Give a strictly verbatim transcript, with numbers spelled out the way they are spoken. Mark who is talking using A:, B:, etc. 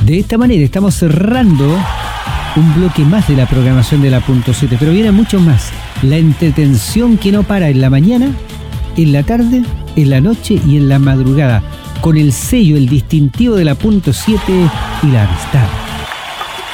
A: De esta manera estamos cerrando un bloque más de la programación de la punto siete, pero viene mucho más. La entretención que no para en la mañana, en la tarde, en la noche y en la madrugada, con el sello, el distintivo de la punto siete y la amistad.